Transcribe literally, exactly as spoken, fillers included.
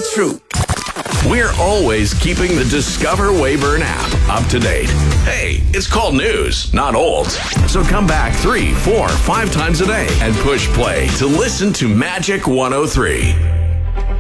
true. We're always keeping the Discover Wayburn app up to date. Hey, it's called news, not old. So come back three, four, five times a day and push play to listen to Magic one oh three.